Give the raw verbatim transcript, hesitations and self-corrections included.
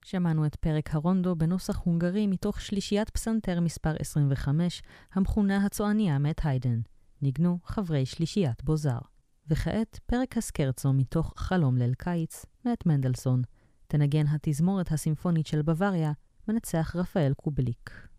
שמענו את פרק הרונדו בנוסח הונגרי מתוך שלישיית פסנתר מספר עשרים וחמש, המכונה הצועניה מאת היידן. ניגנו חברי שלישיית בוזר. וכעת פרק הסקרצו מתוך חלום ליל קיץ מאת מנדלסון. תנגן התזמורת הסימפונית של בוואריה, מנצח רפאל קובליק.